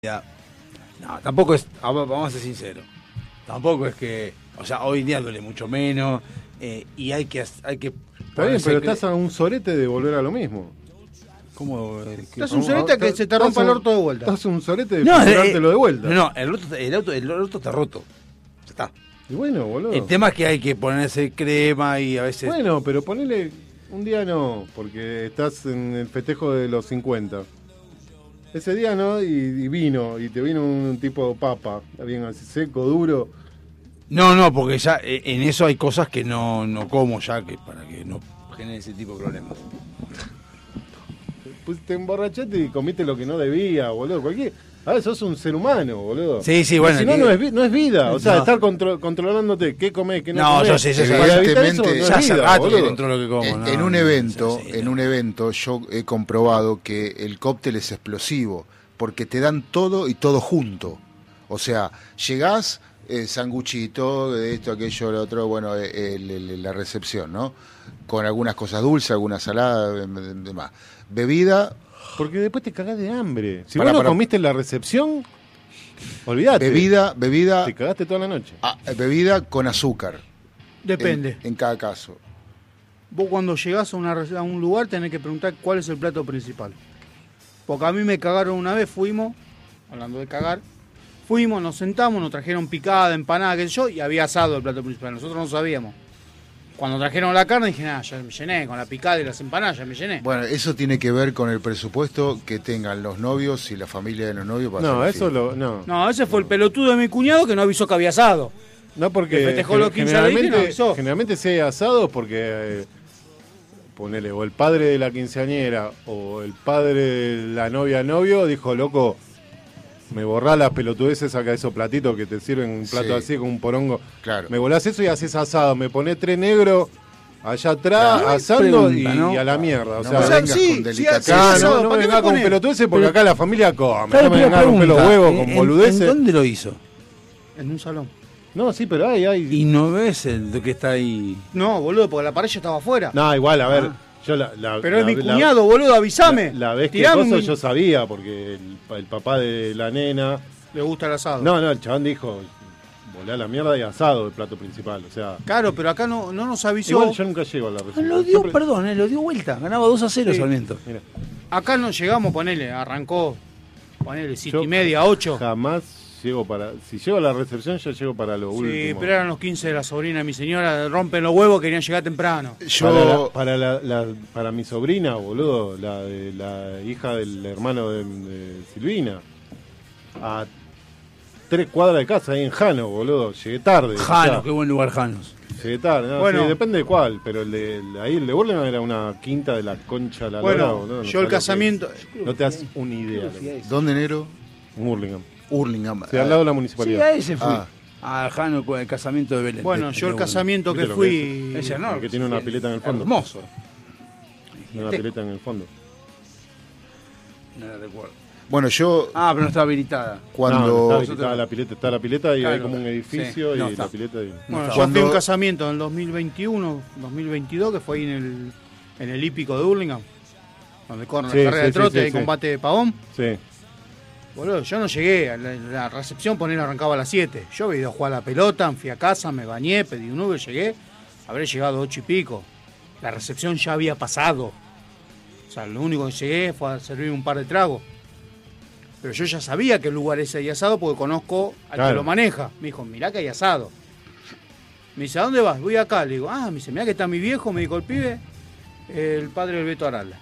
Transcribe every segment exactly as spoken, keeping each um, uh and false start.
Ya. No, tampoco es, vamos a ser sinceros, tampoco es que, o sea, hoy en día duele mucho menos eh, y hay que, hay que. Está bien, pero estás a un sorete de volver a lo mismo. ¿Cómo? Estás un sorete que se te rompa el orto de vuelta. Estás un sorete de no, comprártelo de vuelta. No, no, el orto, el auto, el orto está roto. Ya está. Y bueno, boludo. El tema es que hay que ponerse crema y a veces. Bueno, pero ponele un día no, porque estás en el festejo de los cincuenta. Ese día no, y, y vino, y te vino un tipo papa, bien así seco, duro. No, no, porque ya eh, en eso hay cosas que no, no como ya, que para que no genere ese tipo de problemas. Pues te emborrachaste y comiste lo que no debía, boludo. Cualquier... A ver, sos un ser humano, boludo. Sí, sí, bueno. Si no, que... no, es, no es vida. O sea, no. estar contro controlándote, qué comés, qué no, no comés. No, yo sé, yo sé. Evidentemente, ya hace rato que controlo lo que como. En, no, en un no, evento, sí, sí, en no. un evento, yo he comprobado que el cóctel es explosivo, porque te dan todo y todo junto. O sea, llegás, eh, sanguchito, de esto, aquello, lo otro, bueno, eh, el, el, la recepción, ¿no? Con algunas cosas dulces, algunas saladas, demás. Bebida. Porque después te cagás de hambre. Si para, vos no para... comiste en la recepción, olvidate. Bebida, bebida. Te cagaste toda la noche. Ah, bebida con azúcar. Depende. En, en cada caso. Vos cuando llegás a, una, a un lugar tenés que preguntar cuál es el plato principal. Porque a mí me cagaron una vez, fuimos, hablando de cagar, fuimos, nos sentamos, nos trajeron picada, empanada, qué sé yo, y había asado el plato principal. Nosotros no sabíamos. Cuando trajeron la carne dije, nada, ya me llené, con la picada y las empanadas ya me llené. Bueno, eso tiene que ver con el presupuesto que tengan los novios y la familia de los novios para No, hacer eso lo, no. No, ese fue el pelotudo de mi cuñado que no avisó que había asado. No, porque que festejó los quince de abril y no avisó. Generalmente si hay asado porque eh, ponele, o el padre de la quinceañera o el padre de la novia novio dijo, loco, me borrás las pelotudeces, saca esos platitos que te sirven un plato Sí. así con un porongo. Claro. Me volás eso y haces asado. Me ponés tres negros allá atrás, Claro, asando pregunta, y, ¿no? y a la mierda. O No sea, me o sea, vengas sí, con sí, delicadeza. sí, acá asado, no, no ¿para me qué vengas me con pones? pelotudeces porque Pero- acá la familia come. Claro, no me pero vengas con pregunta, pelos huevos, con ¿en- boludeces. ¿En dónde lo hizo? En un salón. No, sí, pero hay, hay. Y no ves el que está ahí. No, boludo, porque la parrilla estaba afuera. No, igual, a ver. Ah. Yo la, la, Pero la, es mi la- cuñado, boludo, avísame. La, la vez que Tirame coso un- yo sabía, porque el, el papá de la nena. Le gusta el asado. No, no, el chabón dijo, volá la mierda y asado el plato principal. O sea, Claro, pero acá no, no nos avisó. igual yo nunca llego a la receta. Lo dio, Siempre- perdón, eh, lo dio vuelta. Ganaba dos a cero Sí. Sarmiento. Mira, Acá no llegamos, ponele, arrancó, ponele, siete yo y media, ocho. Jamás llego para. Si llego a la recepción, yo llego para lo Sí, último. pero eran los quince de la sobrina de mi señora, rompen los huevos, querían llegar temprano. Yo, Para, la- para, la, la- para mi sobrina, boludo, la de la hija del hermano de, de Silvina, a tres cuadras de casa, ahí en Jano, boludo, llegué tarde. o Janos, sea, qué buen lugar Janos. llegué tarde, no, Bueno. sí, depende de cuál, pero el de, el de ahí, el de Burlingame era una quinta de la concha de la lora, Bueno, boludo, no yo sabés el lo que casamiento, es. No te das una idea. loco. ¿dónde, Nero? En Burlingame. Hurlingham. Sí, al lado de la Sí, municipalidad. a ese fui. Ah. A Jano con el casamiento de Belén. bueno, De- yo el de- casamiento que ¿Viste lo fui, que Ese no, El que tiene una sí, pileta en el fondo. Hermoso. Tiene una pileta en el fondo. No la recuerdo. Bueno, yo Ah, pero no estaba habilitada. cuando... No, no, está, Nosotros- está la pileta, está la pileta y Claro, hay como un edificio sí, no, y está. la pileta. Y... bueno, No, yo cuando- fui a un casamiento en el dos mil veintiuno, dos mil veintidós, que fue ahí en el, en el hípico de Hurlingham, donde corren Sí, la carrera sí, de trote sí, sí, y sí. combate de pavón. Sí. Boludo, yo no llegué, a la, la recepción poner arrancaba a las siete. Yo había ido a jugar a la pelota, fui a casa, me bañé, pedí un Uber, llegué, habré llegado a ocho y pico. La recepción ya había pasado. O sea, lo único que llegué fue a servir un par de tragos. Pero yo ya sabía que el lugar ese hay asado porque conozco al Claro. que lo maneja. Me dijo, mirá que hay asado. Me dice, ¿a dónde vas? Voy acá. Le digo, ah, me dice, mirá que está mi viejo, me dijo el pibe, el padre del Beto Arala.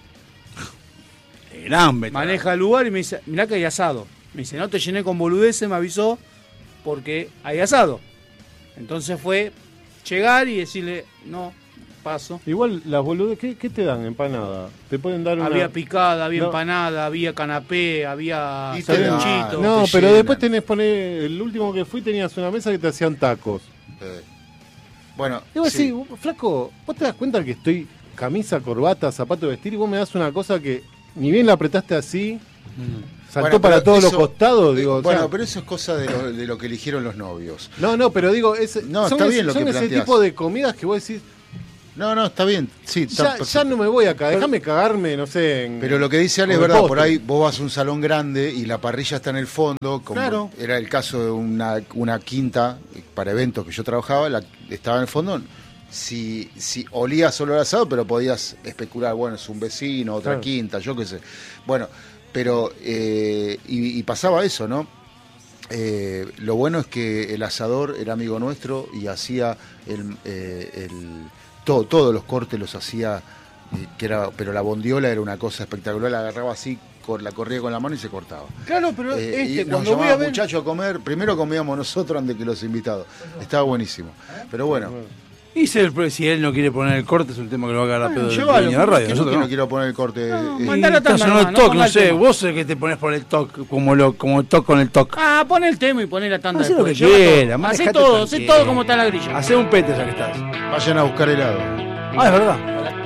Gran veterano. Maneja el lugar y me dice, mirá que hay asado. Me dice, no te llené con boludeces, me avisó, porque hay asado. Entonces fue llegar y decirle, no, paso. Igual las boludes, ¿qué, ¿qué te dan? Empanada. Te pueden dar una. Había picada, había No. empanada, había canapé, había Y te dan- sanguchito. No, te pero llenan. después tenés poner. El último que fui tenías una mesa que te hacían tacos. eh, bueno, Y vos sí. decís, flaco, ¿vos te das cuenta que estoy camisa, corbata, zapato de vestir y vos me das una cosa que ni bien la apretaste así, saltó Bueno, para pero todos eso- los costados? Digo, o bueno, sea, pero eso es cosa de lo, de lo que eligieron los novios. No, no, pero digo, es, No, son, está ese- bien lo son que ese planteás. tipo de comidas que vos decís, No, no, está bien. Sí, está Ya, ya no me voy acá, déjame cagarme, no sé. En, Pero lo que dice Ale es con el verdad, postre. por ahí vos vas a un salón grande y la parrilla está en el fondo, como Claro. era el caso de una, una quinta para eventos que yo trabajaba, la, estaba en el fondo. Si, si olía solo el asado, pero podías especular, bueno, es un vecino, otra Claro. quinta, yo qué sé. Bueno, pero eh, y, y pasaba eso, ¿no? Eh, lo bueno es que el asador era amigo nuestro y hacía el, eh, el todo, todos los cortes los hacía, eh, que era, pero la bondiola era una cosa espectacular, la agarraba así, con, la corría con la mano y se cortaba. Claro, pero Eh, este, y nos cuando voy a llamaba ver. muchachos a comer, primero comíamos nosotros antes que los invitados. Estaba buenísimo. Pero bueno, Y si, el, si él no quiere poner el corte, es un tema que lo va a cagar a Bueno, pedo del llévalo, dueño de la radio. que no, Nosotros que no no. quiero poner el corte. No, eh, mandá la Estás tanda sonando el nomás, no toque, no ponga el sé, tema. vos sos el que te pones por el toque, como lo, como el toque con el toque. Ah, pon el tema y poné la tanda Hacé lo después. que lleva quiera, todo. manejate Hacé todo, hacé tranquilo. todo como está la grilla. Hacé un pete ya que estás. vayan a buscar helado. Ah, es verdad.